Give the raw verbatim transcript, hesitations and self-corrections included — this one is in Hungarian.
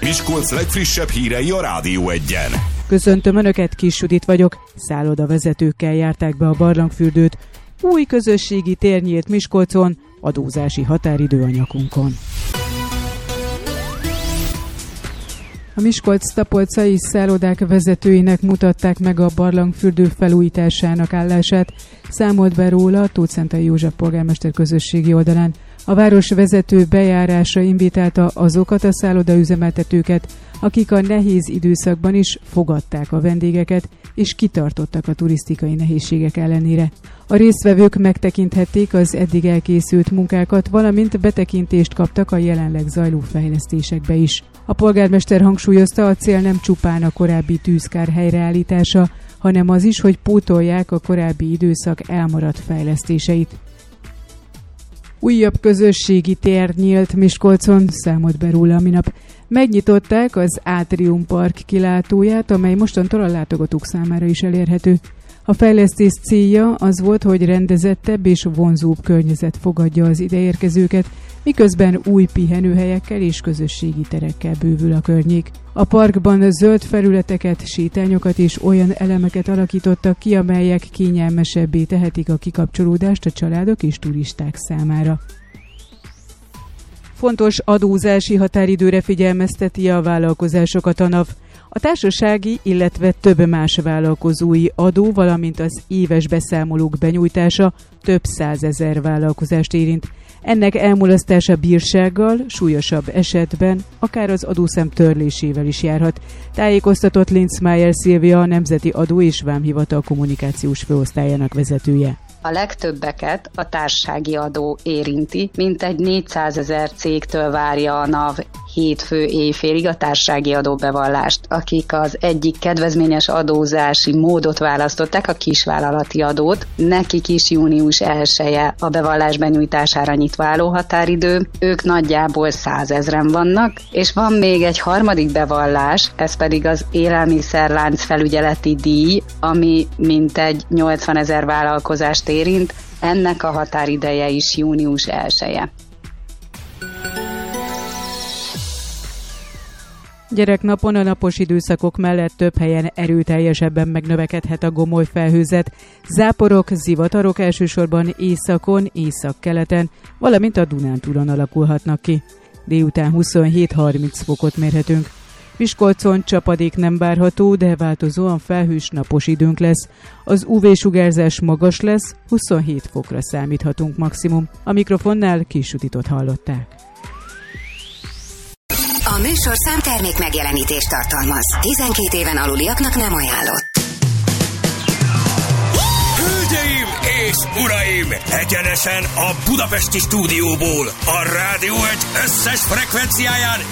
Miskolc legfrissebb hírei a Rádió Egyen. Köszöntöm Önöket, Kis Judit vagyok. Szállodavezetőkkel járták be a barlangfürdőt. Új közösségi tér nyílt Miskolcon, adózási határidő a nyakunkon. A Miskolc-Tapolcai szállodák vezetőinek mutatták meg a barlangfürdő felújításának állását, számolt be róla Tóth-Szentai József polgármester közösségi oldalán. A városvezető bejárásra invitálta azokat a szállodaüzemeltetőket, akik a nehéz időszakban is fogadták a vendégeket, és kitartottak a turisztikai nehézségek ellenére. A résztvevők megtekinthették az eddig elkészült munkákat, valamint betekintést kaptak a jelenleg zajló fejlesztésekbe is. A polgármester hangsúlyozta, a cél nem csupán a korábbi tűzkár helyreállítása, hanem az is, hogy pótolják a korábbi időszak elmaradt fejlesztéseit. Újabb közösségi tér nyílt Miskolcon, számolt be róla a minap. Megnyitották az Átrium Park kilátóját, amely mostantól a látogatók számára is elérhető. A fejlesztés célja az volt, hogy rendezettebb és vonzóbb környezet fogadja az ideérkezőket, miközben új pihenőhelyekkel és közösségi terekkel bővül a környék. A parkban zöld felületeket, sétányokat és olyan elemeket alakítottak ki, amelyek kényelmesebbé tehetik a kikapcsolódást a családok és turisták számára. Fontos adózási határidőre figyelmezteti a vállalkozásokat a NAV. A társasági, illetve több más vállalkozói adó, valamint az éves beszámolók benyújtása több százezer vállalkozást érint. Ennek elmulasztása bírsággal, súlyosabb esetben akár az adószem törlésével is járhat. Tájékoztatott Linzmeier Szilvia, a Nemzeti Adó és Vámhivatal kommunikációs főosztályának vezetője. A legtöbbeket a társasági adó érinti, mintegy négyszázezer cégtől várja a NAV hétfő éjfélig a társasági adóbevallást, akik az egyik kedvezményes adózási módot választották, a kisvállalati adót. Nekik is június elseje a bevallás benyújtására nyitva álló határidő, ők nagyjából százezren vannak, és van még egy harmadik bevallás, ez pedig az élelmiszerlánc felügyeleti díj, ami mintegy nyolcvanezer vállalkozást érint, ennek a határideje is június elseje. Gyereknapon a napos időszakok mellett több helyen erőteljesebben megnövekedhet a gomoly felhőzet. Záporok, zivatarok elsősorban északon, északkeleten, valamint a Dunántúlon alakulhatnak ki. Délután huszonhét-harminc fokot mérhetünk. Miskolcon csapadék nem várható, de változóan felhős napos időnk lesz. Az ú vé-sugárzás magas lesz, huszonhét fokra számíthatunk maximum. A mikrofonnál Kis Juditot hallották. A műsorszám termék megjelenítést tartalmaz. tizenkét éven aluliaknak nem ajánlott. Hölgyeim és uraim! Egyenesen a budapesti stúdióból, a Rádió Egy összes frekvenciáján